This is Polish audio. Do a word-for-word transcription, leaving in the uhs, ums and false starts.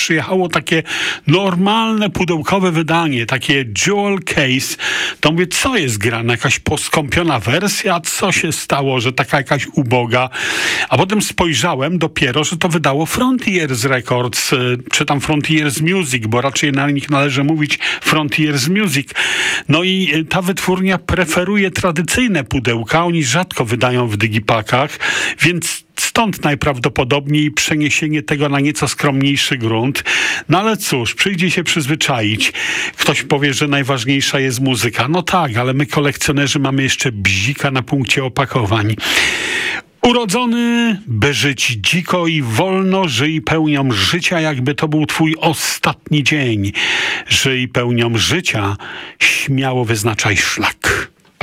przyjechało takie normalne, pudełkowe wydanie, takie jewel case, to mówię, co jest grane? Jakaś poskąpiona wersja? Co się stało, że taka jakaś uboga? A potem spojrzałem dopiero, że to wydało Frontiers Records, czy tam Frontiers Music, bo raczej na nich należy mówić Frontiers Music. No i ta wytwórnia preferuje tradycyjne pudełka, oni rzadko wydają w digipakach, więc stąd najprawdopodobniej przeniesienie tego na nieco skromniejszy grunt. No ale cóż, przyjdzie się przyzwyczaić. Ktoś powie, że najważniejsza jest muzyka. No tak, ale my kolekcjonerzy mamy jeszcze bzika na punkcie opakowań. Urodzony, by żyć dziko i wolno, żyj pełnią życia, jakby to był twój ostatni dzień. Żyj pełnią życia, śmiało wyznaczaj szlak.